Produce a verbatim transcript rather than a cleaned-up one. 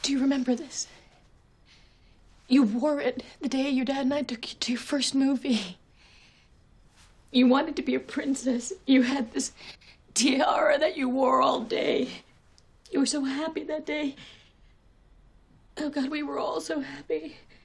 Do you remember this? You wore it the day your dad and I took you to your first movie. You wanted to be a princess. You had this tiara that you wore all day. You were so happy that day. Oh, God, we were all so happy.